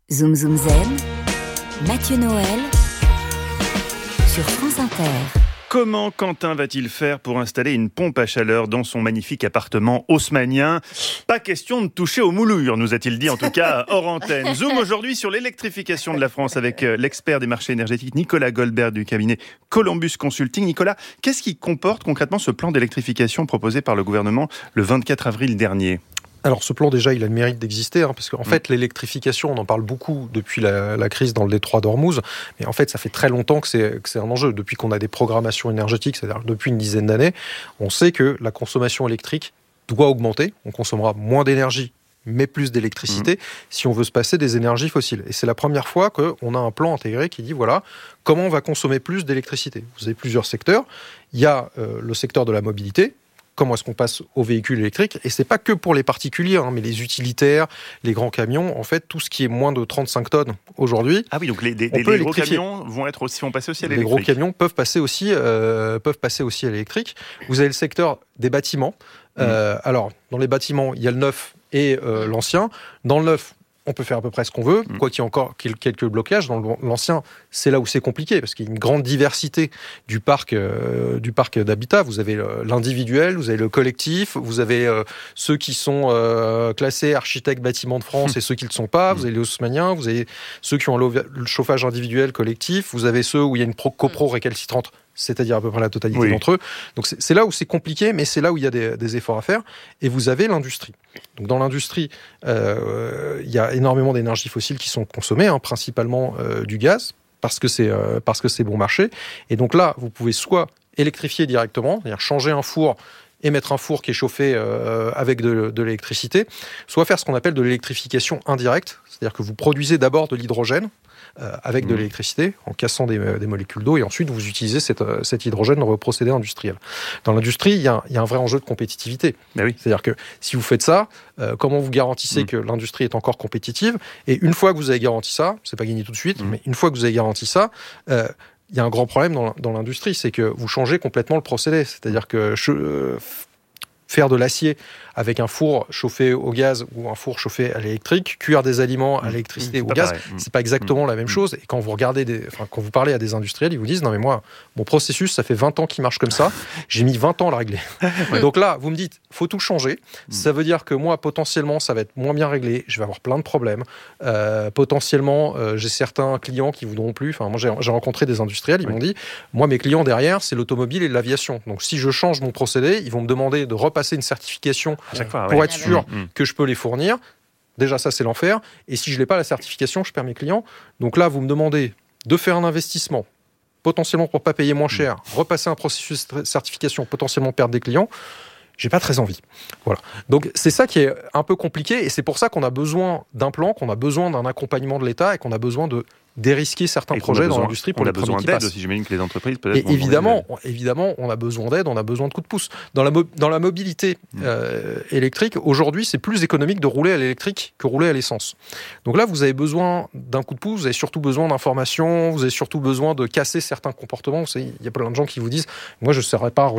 Zoom Zoom Zen, Mathieu Noël sur France Inter. Comment Quentin va-t-il faire pour installer une pompe à chaleur dans son magnifique appartement haussmannien ? Pas question de toucher aux moulures, nous a-t-il dit en tout cas hors antenne. Zoom aujourd'hui sur l'électrification de la France avec l'expert des marchés énergétiques Nicolas Goldberg du cabinet Columbus Consulting. Nicolas, qu'est-ce qui comporte concrètement ce plan d'électrification proposé par le gouvernement le 24 avril dernier ? Alors ce plan déjà il a le mérite d'exister parce qu'en fait l'électrification on en parle beaucoup depuis la crise dans le détroit d'Ormuz, mais en fait ça fait très longtemps que c'est un enjeu. Depuis qu'on a des programmations énergétiques, c'est-à-dire depuis une dizaine d'années, on sait que la consommation électrique doit augmenter, on consommera moins d'énergie mais plus d'électricité si on veut se passer des énergies fossiles. Et c'est la première fois qu'on a un plan intégré qui dit voilà comment on va consommer plus d'électricité. Vous avez plusieurs secteurs, il y a le secteur de la mobilité. Comment est-ce qu'on passe aux véhicules électriques ? Et c'est pas que pour les particuliers, mais les utilitaires, les grands camions, en fait, tout ce qui est moins de 35 tonnes aujourd'hui. Ah oui, donc les gros camions vont passer aussi à l'électrique. Les gros camions peuvent passer aussi à l'électrique. Vous avez le secteur des bâtiments. Alors, dans les bâtiments, il y a le neuf et l'ancien. Dans le neuf, on peut faire à peu près ce qu'on veut, quoi qu'il y ait encore quelques blocages. Dans l'ancien, c'est là où c'est compliqué, parce qu'il y a une grande diversité du parc d'habitat. Vous avez l'individuel, vous avez le collectif, vous avez ceux qui sont classés architectes bâtiments de France et ceux qui ne le sont pas, vous avez les haussmanniens, vous avez ceux qui ont le chauffage individuel collectif, vous avez ceux où il y a une copro récalcitrante, c'est-à-dire à peu près la totalité d'entre eux. Donc c'est là où c'est compliqué, mais c'est là où il y a des efforts à faire. Et vous avez l'industrie. Donc dans l'industrie, il y a énormément d'énergies fossiles qui sont consommées, principalement du gaz, parce que c'est bon marché. Et donc là, vous pouvez soit électrifier directement, c'est-à-dire changer un four et mettre un four qui est chauffé avec de l'électricité, soit faire ce qu'on appelle de l'électrification indirecte, c'est-à-dire que vous produisez d'abord de l'hydrogène, avec de l'électricité, en cassant des molécules d'eau, et ensuite vous utilisez cet hydrogène dans vos procédés industriels. Dans l'industrie, il y a un vrai enjeu de compétitivité. Oui. C'est-à-dire que si vous faites ça, comment vous garantissez que l'industrie est encore compétitive ? Et une fois que vous avez garanti ça, c'est pas gagné tout de suite, mais une fois que vous avez garanti ça, il y a un grand problème dans l'industrie, c'est que vous changez complètement le procédé. C'est-à-dire que faire de l'acier avec un four chauffé au gaz ou un four chauffé à l'électrique, cuire des aliments à l'électricité ou au gaz, c'est pas exactement la même chose. Et quand vous quand vous parlez à des industriels, ils vous disent non mais moi, mon processus, ça fait 20 ans qu'il marche comme ça, j'ai mis 20 ans à le régler. Donc là, vous me dites, faut tout changer. Ça veut dire que moi, potentiellement, ça va être moins bien réglé, je vais avoir plein de problèmes. Potentiellement, j'ai certains clients qui voudront plus. Enfin, moi, j'ai rencontré des industriels, ils m'ont dit, moi, mes clients derrière, c'est l'automobile et l'aviation. Donc si je change mon procédé, ils vont me demander de repasser une certification pour être sûr que je peux les fournir. Déjà, ça, c'est l'enfer. Et si je n'ai pas la certification, je perds mes clients. Donc là, vous me demandez de faire un investissement, potentiellement pour ne pas payer moins cher, repasser un processus de certification, potentiellement perdre des clients. J'ai pas très envie. Voilà. Donc, c'est ça qui est un peu compliqué. Et c'est pour ça qu'on a besoin d'un plan, qu'on a besoin d'un accompagnement de l'État et qu'on a besoin de dérisquer certains projets dans l'industrie pour les premiers qui passent. On a besoin d'aide aussi, j'imagine que les entreprises peut-être. Et évidemment, on a besoin d'aide, on a besoin de coups de pouce. Dans la mobilité électrique, aujourd'hui, c'est plus économique de rouler à l'électrique que rouler à l'essence. Donc là, vous avez besoin d'un coup de pouce, vous avez surtout besoin d'informations, vous avez surtout besoin de casser certains comportements. Vous savez, il y a plein de gens qui vous disent « Moi, je ne saurais pas où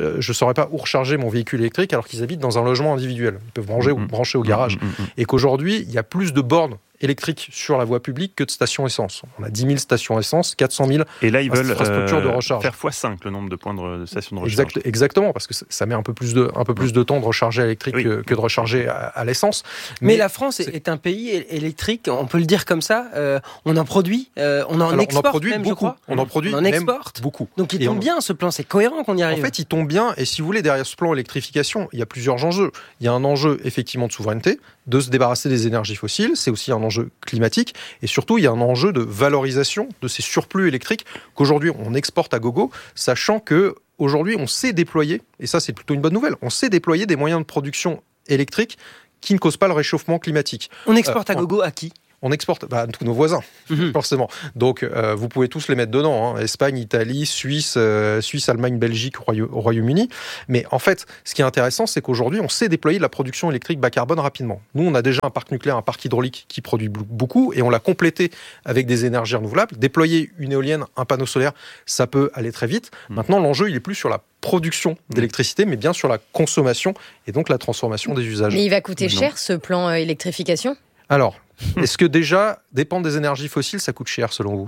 recharger mon véhicule électrique alors qu'ils habitent dans un logement individuel. Ils peuvent brancher au garage. » Et qu'aujourd'hui, il y a plus de bornes électriques sur la voie publique que de stations essence. On a 10 000 stations essence, 400 000 et là, ils veulent infrastructures de recharge. Faire x5 le nombre de points de stations de recharge. Exactement, parce que ça met un peu plus de temps de recharger à l'électrique que de recharger à l'essence. Mais la France est un pays électrique, on peut le dire comme ça. On en produit, on en exporte même, beaucoup, je crois. On en produit on exporte beaucoup. Donc il tombe bien ce plan, c'est cohérent qu'on y arrive. En fait, il tombe bien, et si vous voulez, derrière ce plan électrification, il y a plusieurs enjeux. Il y a un enjeu effectivement de souveraineté, de se débarrasser des énergies fossiles, c'est aussi un enjeu climatique, et surtout il y a un enjeu de valorisation de ces surplus électriques qu'aujourd'hui on exporte à gogo, sachant que aujourd'hui on sait déployer, et ça c'est plutôt une bonne nouvelle, on sait déployer des moyens de production électrique qui ne causent pas le réchauffement climatique. On exporte à gogo à qui ? On exporte à tous nos voisins, forcément. Donc, vous pouvez tous les mettre dedans. Espagne, Italie, Suisse, Allemagne, Belgique, au Royaume-Uni. Mais en fait, ce qui est intéressant, c'est qu'aujourd'hui, on sait déployer de la production électrique bas carbone rapidement. Nous, on a déjà un parc nucléaire, un parc hydraulique qui produit beaucoup, et on l'a complété avec des énergies renouvelables. Déployer une éolienne, un panneau solaire, ça peut aller très vite. Maintenant, l'enjeu, il est plus sur la production d'électricité, mais bien sur la consommation et donc la transformation des usages. Mais il va coûter cher, ce plan électrification ? Alors, Est-ce que déjà, dépendre des énergies fossiles, ça coûte cher selon vous ?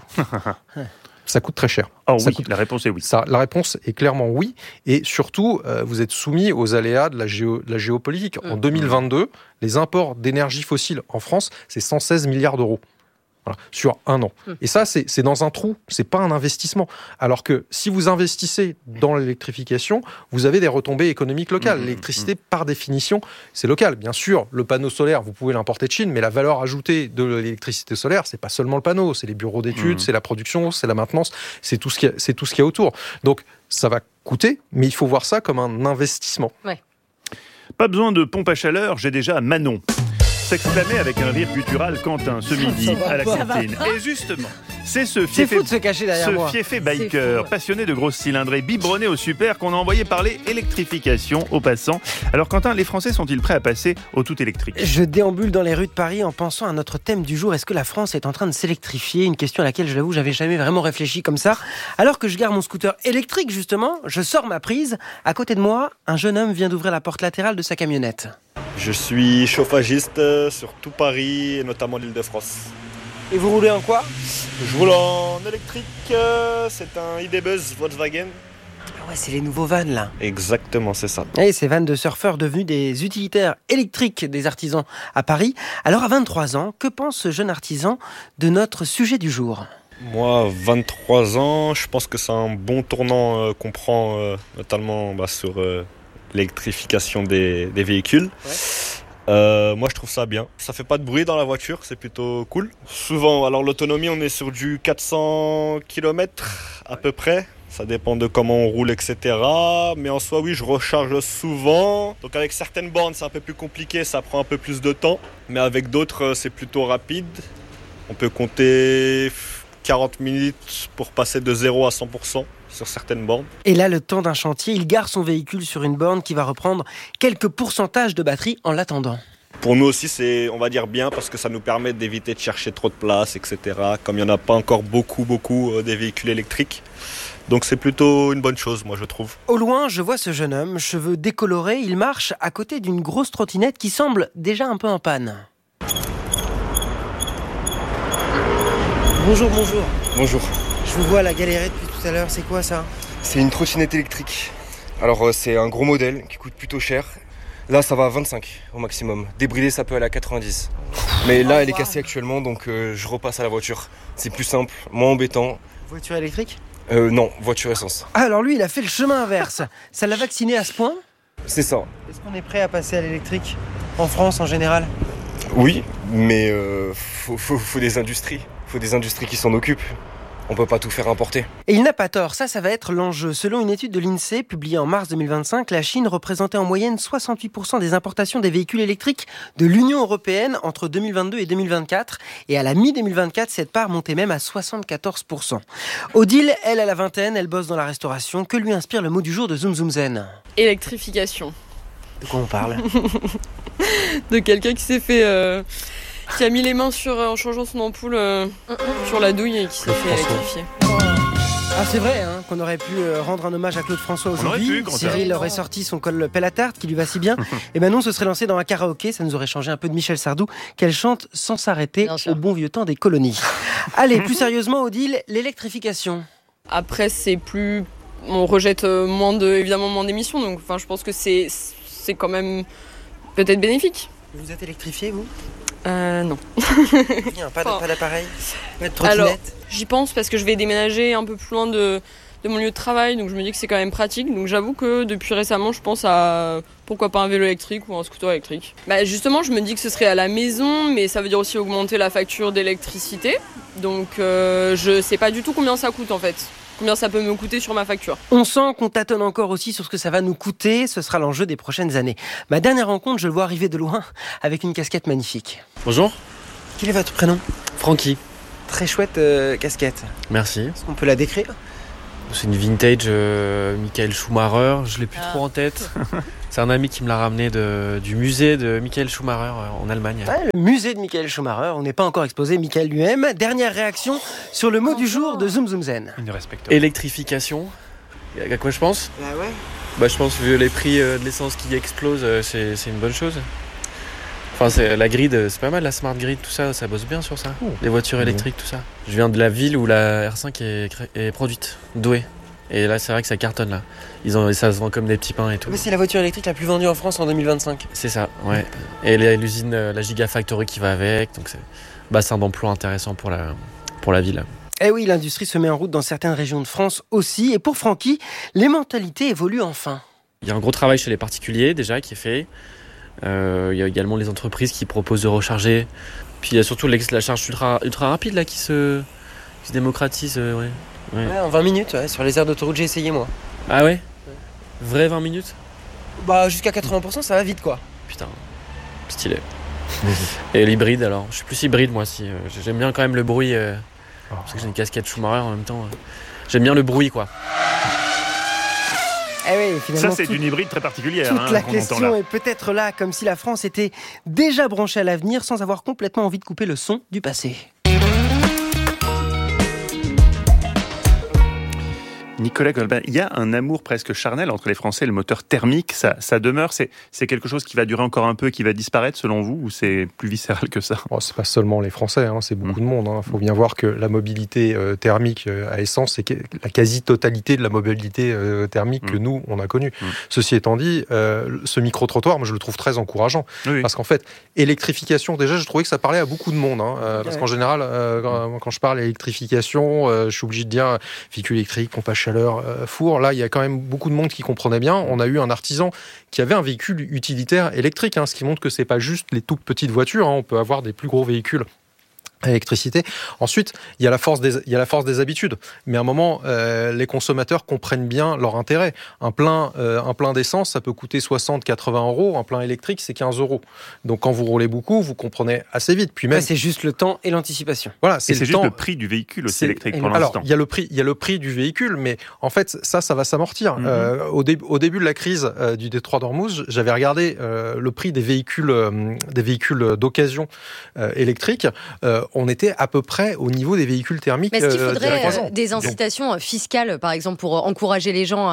Ça coûte très cher. Oh oui, la réponse est oui. La réponse est clairement oui. Et surtout, vous êtes soumis aux aléas de la géopolitique. En 2022, les imports d'énergie fossile en France, c'est 116 milliards d'euros. Voilà, sur un an. Et ça, c'est dans un trou, c'est pas un investissement. Alors que si vous investissez dans l'électrification, vous avez des retombées économiques locales. L'électricité, par définition, c'est local. Bien sûr, le panneau solaire, vous pouvez l'importer de Chine, mais la valeur ajoutée de l'électricité solaire, c'est pas seulement le panneau, c'est les bureaux d'études, c'est la production, c'est la maintenance, c'est tout ce qu'il y a autour. Donc, ça va coûter, mais il faut voir ça comme un investissement. Ouais. Pas besoin de pompe à chaleur, j'ai déjà Manon. S'exclamait avec un rire guttural Quentin ce midi à la cantine. Et justement, c'est ce fou de se cacher derrière moi. fiefé biker, passionné de grosses cylindrées, biberonné au super, qu'on a envoyé parler électrification aux passants. Alors Quentin, les Français sont-ils prêts à passer au tout électrique ? Je déambule dans les rues de Paris en pensant à notre thème du jour. Est-ce que la France est en train de s'électrifier ? Une question à laquelle, je l'avoue, j'avais jamais vraiment réfléchi comme ça. Alors que je gare mon scooter électrique, justement, je sors ma prise. À côté de moi, un jeune homme vient d'ouvrir la porte latérale de sa camionnette. Je suis chauffagiste sur tout Paris et notamment l'Île-de-France. Et vous roulez en quoi ? Je roule en électrique, c'est un ID Buzz Volkswagen. Ah ouais, c'est les nouveaux vannes là. Exactement, c'est ça. Et ces vannes de surfeurs devenus des utilitaires électriques des artisans à Paris. Alors à 23 ans, que pense ce jeune artisan de notre sujet du jour ? Moi, 23 ans, je pense que c'est un bon tournant qu'on prend notamment sur l'électrification des véhicules. Ouais. Moi je trouve ça bien. Ça fait pas de bruit dans la voiture, c'est plutôt cool. Souvent, alors l'autonomie on est sur du 400 km à peu près. Ça dépend de comment on roule, etc. Mais en soi oui, je recharge souvent. Donc avec certaines bornes c'est un peu plus compliqué, ça prend un peu plus de temps. Mais avec d'autres c'est plutôt rapide. On peut compter 40 minutes pour passer de 0 à 100%. Sur certaines bornes. Et là, le temps d'un chantier, il gare son véhicule sur une borne qui va reprendre quelques pourcentages de batterie en l'attendant. Pour nous aussi, c'est, on va dire, bien parce que ça nous permet d'éviter de chercher trop de place, etc. Comme il n'y en a pas encore beaucoup des véhicules électriques. Donc c'est plutôt une bonne chose, moi je trouve. Au loin, je vois ce jeune homme, cheveux décolorés, il marche à côté d'une grosse trottinette qui semble déjà un peu en panne. Bonjour. Bonjour. Je vous vois la galérer depuis tout à l'heure, c'est quoi ça ? C'est une trottinette électrique. Alors c'est un gros modèle qui coûte plutôt cher. Là ça va à 25 au maximum. Débridée ça peut aller à 90. Mais là elle est cassée actuellement donc je repasse à la voiture. C'est plus simple, moins embêtant. Voiture électrique ? Non, voiture essence. Ah alors lui il a fait le chemin inverse. Ça l'a vacciné à ce point ? C'est ça. Est-ce qu'on est prêt à passer à l'électrique en France en général ? Oui, mais faut des industries. Faut des industries qui s'en occupent. On peut pas tout faire importer. Et il n'a pas tort, ça va être l'enjeu. Selon une étude de l'INSEE publiée en mars 2025, la Chine représentait en moyenne 68% des importations des véhicules électriques de l'Union européenne entre 2022 et 2024. Et à la mi-2024, cette part montait même à 74%. Odile, elle a la vingtaine, elle bosse dans la restauration. Que lui inspire le mot du jour de Zoom Zoom Zen ? Électrification. De quoi on parle ? De quelqu'un qui s'est fait... qui a mis les mains en changeant son ampoule sur la douille et qui s'est fait électrifier. Ah c'est vrai qu'on aurait pu rendre un hommage à Claude François aujourd'hui. Cyril aurait sorti son col pelle à tarte qui lui va si bien. Et ben non, se serait lancé dans un karaoké, ça nous aurait changé un peu de Michel Sardou qu'elle chante sans s'arrêter au bon vieux temps des colonies. Allez, plus sérieusement Odile, l'électrification. Après on rejette évidemment moins d'émissions, donc je pense que c'est quand même peut-être bénéfique. Vous êtes électrifié vous ? Non. Pas d'appareil, pas de trottinette. Alors, j'y pense parce que je vais déménager un peu plus loin de mon lieu de travail, donc je me dis que c'est quand même pratique. Donc j'avoue que depuis récemment, je pense à pourquoi pas un vélo électrique ou un scooter électrique. Justement, je me dis que ce serait à la maison, mais ça veut dire aussi augmenter la facture d'électricité. Donc je sais pas du tout combien ça coûte en fait. Combien ça peut me coûter sur ma facture. On sent qu'on tâtonne encore aussi sur ce que ça va nous coûter. Ce sera l'enjeu des prochaines années. Ma dernière rencontre, je le vois arriver de loin avec une casquette magnifique. Bonjour. Quel est votre prénom ? Francky. Très chouette casquette. Merci. Est-ce qu'on peut la décrire ? C'est une vintage Michael Schumacher. Je l'ai plus trop en tête. C'est un ami qui me l'a ramené du musée de Michael Schumacher en Allemagne. Ouais, le musée de Michael Schumacher. On n'est pas encore exposé Michael lui-même. Dernière réaction sur le mot du jour de Zoom Zoom Zen. Il ne respecte pas. Électrification. À quoi je pense ? Ouais. Je pense vu les prix de l'essence qui explosent, c'est une bonne chose. Enfin, la grid, c'est pas mal, la smart grid, tout ça, ça bosse bien sur ça. Les voitures électriques, tout ça. Je viens de la ville où la R5 est produite, Douai. Et là, c'est vrai que ça cartonne là. Ça se vend comme des petits pains et tout. Mais c'est la voiture électrique la plus vendue en France en 2025. C'est ça, ouais. Et l'usine, la Gigafactory qui va avec, donc c'est bassin d'emploi intéressant pour la ville. Eh oui, l'industrie se met en route dans certaines régions de France aussi. Et pour Francky, les mentalités évoluent enfin. Il y a un gros travail chez les particuliers déjà qui est fait. Il y a également les entreprises qui proposent de recharger. Puis il y a surtout la charge ultra rapide là qui se démocratise. Ouais, en 20 minutes, sur les aires d'autoroute, j'ai essayé moi. Ah ouais. Vrai 20 minutes? Bah jusqu'à 80%, ça va vite quoi. Putain, stylé. Et l'hybride alors? Je suis plus hybride moi si. J'aime bien quand même le bruit. Parce que j'ai une casquette Schumacher en même temps. J'aime bien le bruit quoi. Eh oui, finalement, ça, c'est une hybride très particulière. Toute la question est peut-être là, comme si la France était déjà branchée à l'avenir sans avoir complètement envie de couper le son du passé. Nicolas Golbin, il y a un amour presque charnel entre les Français et le moteur thermique. Ça demeure, c'est quelque chose qui va durer encore un peu, qui va disparaître selon vous, ou c'est plus viscéral que ça? C'est pas seulement les Français, c'est beaucoup de monde. Il faut bien voir que la mobilité thermique à essence, c'est la quasi-totalité de la mobilité thermique que nous, on a connue. Ceci étant dit, ce micro-trottoir, moi je le trouve très encourageant. Oui. Parce qu'en fait, électrification, déjà je trouvais que ça parlait à beaucoup de monde. Parce qu'en général, quand je parle électrification, je suis obligé de dire véhicule électrique, pompe à chaleur, four. Là, il y a quand même beaucoup de monde qui comprenait bien. On a eu un artisan qui avait un véhicule utilitaire électrique, ce qui montre que c'est pas juste les toutes petites voitures. On peut avoir des plus gros véhicules à électricité. Ensuite, il y a la force des habitudes. Mais à un moment, les consommateurs comprennent bien leur intérêt. Un plein d'essence, ça peut coûter 60-80 euros. Un plein électrique, c'est 15 euros. Donc, quand vous roulez beaucoup, vous comprenez assez vite. Puis même, c'est juste le temps et l'anticipation. Voilà, c'est juste le prix du véhicule aussi électrique pour l'instant. Alors, il y a le prix du véhicule, mais en fait, ça va s'amortir. Au début de la crise du détroit d'Ormuz, j'avais regardé le prix des véhicules d'occasion électriques. On était à peu près au niveau des véhicules thermiques. Mais est-ce qu'il faudrait des incitations fiscales, par exemple, pour encourager les gens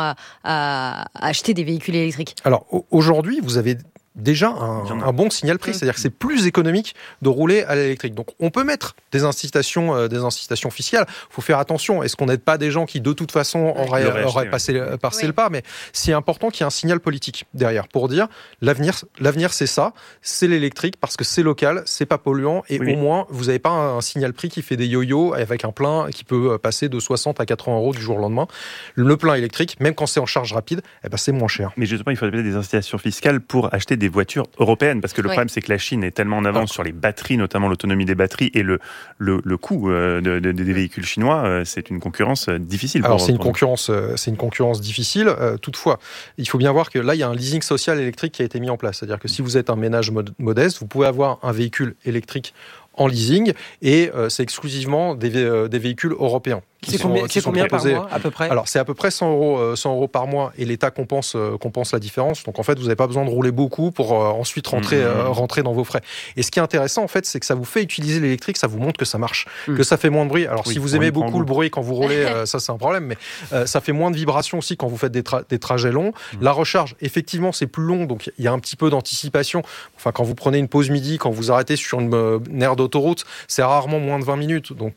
à acheter des véhicules électriques? Alors, aujourd'hui, vous avez déjà un bon signal prix, c'est-à-dire que c'est plus économique de rouler à l'électrique. Donc on peut mettre des incitations fiscales. Il faut faire attention. Est-ce qu'on n'aide pas des gens qui de toute façon auraient passé le pas? Mais c'est important qu'il y ait un signal politique derrière pour dire l'avenir c'est ça, c'est l'électrique parce que c'est local, c'est pas polluant et au moins vous n'avez pas un signal prix qui fait des yo-yo avec un plein qui peut passer de 60 à 80 euros du jour au lendemain. Le plein électrique, même quand c'est en charge rapide, c'est moins cher. Mais justement, il faudrait peut-être des incitations fiscales pour acheter des voitures européennes, parce que le problème c'est que la Chine est tellement en avance sur les batteries, notamment l'autonomie des batteries et le coût des véhicules chinois, c'est une concurrence difficile. Alors c'est une concurrence difficile. Toutefois, il faut bien voir que là il y a un leasing social électrique qui a été mis en place, c'est-à-dire que si vous êtes un ménage modeste, vous pouvez avoir un véhicule électrique en leasing et c'est exclusivement des véhicules européens. C'est combien par mois à peu près? Alors c'est à peu près 100 euros par mois et l'État compense la différence. Donc en fait vous n'avez pas besoin de rouler beaucoup pour ensuite rentrer dans vos frais. Et ce qui est intéressant en fait c'est que ça vous fait utiliser l'électrique, ça vous montre que ça marche, que ça fait moins de bruit. Alors si vous aimez beaucoup le bruit quand vous roulez, ça c'est un problème, mais ça fait moins de vibrations aussi quand vous faites des trajets longs. La recharge effectivement c'est plus long, donc il y a un petit peu d'anticipation. Enfin quand vous prenez une pause midi, quand vous arrêtez sur une aire d'autoroute, c'est rarement moins de 20 minutes, donc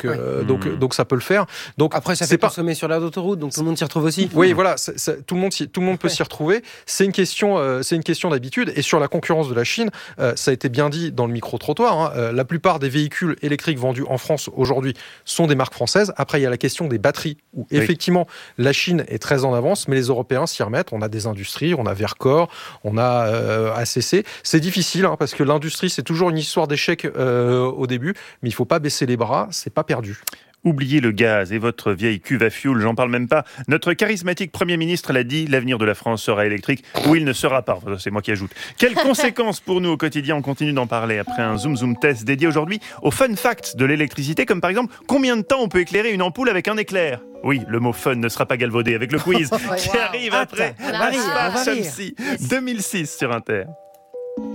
ça peut le faire. Donc après, ça fait consommer sur l'aire d'autoroute, donc tout le monde s'y retrouve aussi. Oui, voilà, tout le monde peut s'y retrouver. C'est une question d'habitude. Et sur la concurrence de la Chine, ça a été bien dit dans le micro-trottoir. La plupart des véhicules électriques vendus en France aujourd'hui sont des marques françaises. Après, il y a la question des batteries, où effectivement, la Chine est très en avance, mais les Européens s'y remettent. On a des industries, on a Vercor, on a ACC. C'est difficile, parce que l'industrie, c'est toujours une histoire d'échec au début, mais il ne faut pas baisser les bras, c'est pas perdu. Oubliez le gaz et votre vieille cuve à fioul, j'en parle même pas. Notre charismatique Premier ministre l'a dit, l'avenir de la France sera électrique, ou il ne sera pas. C'est moi qui ajoute. Quelles conséquences pour nous au quotidien? On continue d'en parler après un Zoom test dédié aujourd'hui aux fun facts de l'électricité, comme par exemple, combien de temps on peut éclairer une ampoule avec un éclair? Oui, le mot fun ne sera pas galvaudé avec le quiz qui arrive après Aspar Shamsi 2006 sur Inter.